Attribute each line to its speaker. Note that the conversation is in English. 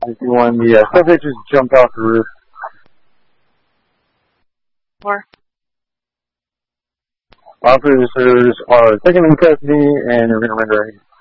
Speaker 1: 51, the subject just jumped off the roof.
Speaker 2: Or?
Speaker 1: Officers are taken into custody and are going to render